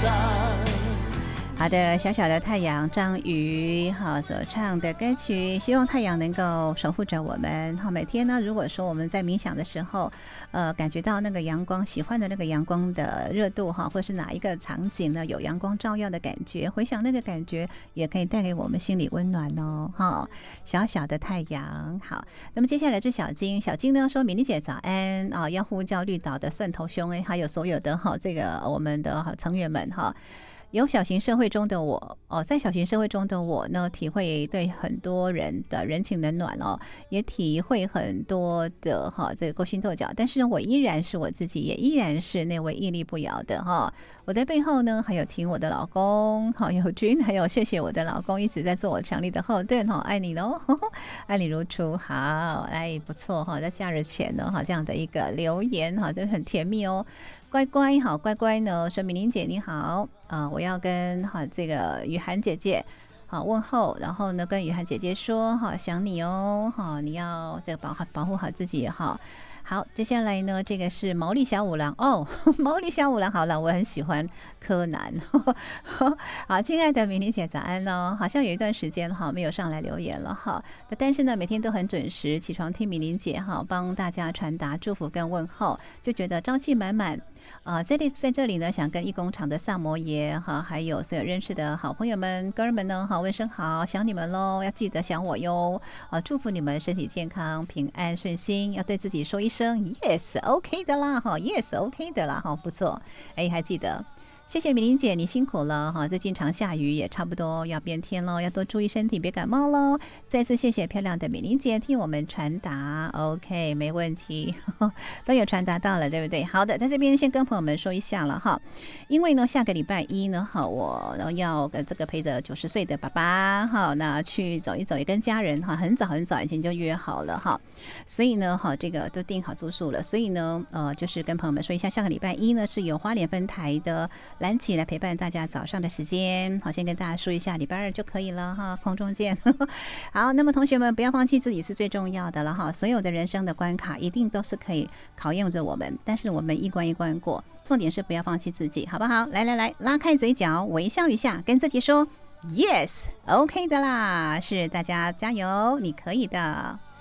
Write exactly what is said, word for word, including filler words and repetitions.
好的，小小的太阳，张宇好所唱的歌曲，希望太阳能够守护着我们。好，每天呢，如果说我们在冥想的时候，呃，感觉到那个阳光，喜欢的那个阳光的热度哈，或是哪一个场景呢有阳光照耀的感觉，回想那个感觉，也可以带给我们心里温暖哦。哈，小小的太阳，好。那么接下来是小金，小金呢说：“美丽姐早安啊，要呼叫绿岛的蒜头兄哎，还有所有的哈这个我们的成员们哈。”有小型社会中的我哦，在小型社会中的我呢，体会对很多人的人情冷暖哦，也体会很多的哈这个勾心斗角，但是我依然是我自己，也依然是那位屹立不摇的哈。我在背后呢，还有挺我的老公好友君，还有谢谢我的老公一直在做我强力的后盾哈，爱你喽，爱你如初。好，哎不错哈，在假日前呢哈这样的一个留言哈，都很甜蜜哦。乖乖好，乖乖呢说敏玲姐你好啊、呃，我要跟哈这个雨涵姐姐好问候，然后呢跟雨涵姐姐说哈想你哦哈，你要这个保保护好自己哈。好，接下来呢，这个是毛利小五郎哦，毛利小五郎好了，我很喜欢柯南。好，亲爱的敏玲姐早安哦，好像有一段时间哈没有上来留言了哈，但是呢每天都很准时起床听敏玲姐哈帮大家传达祝福跟问候，就觉得朝气满满。啊、呃，在这在这里呢，想跟义工厂的萨摩爷哈，还有所有认识的好朋友们、哥们呢，好问声好，想你们喽，要记得想我哟。啊，祝福你们身体健康、平安顺心，要对自己说一声 yes，OK 的啦哈 ，yes，OK 的啦哈，不错。哎，还记得。谢谢米玲姐，你辛苦了哈！最近常下雨，也差不多要变天喽，要多注意身体，别感冒喽。再次谢谢漂亮的米玲姐替我们传达 ，OK， 没问题，呵呵都有传达到了，对不对？好的，在这边先跟朋友们说一下了哈，因为呢下个礼拜一呢，哈，我要跟这个陪着九十岁的爸爸哈，那去走一走，也跟家人哈，很早很早以前就约好了哈，所以呢，哈，这个都订好住宿了，所以呢，呃，就是跟朋友们说一下，下个礼拜一呢是有花莲分台的。蓝起来陪伴大家早上的时间，好，先跟大家说一下，礼拜二就可以了哈，空中见。好，那么同学们不要放弃自己是最重要的了哈，所有的人生的关卡一定都是可以考验着我们，但是我们一关一关过，重点是不要放弃自己，好不好？来来来，拉开嘴角，微笑一下，跟自己说 yes，OK 的啦，是大家加油，你可以的。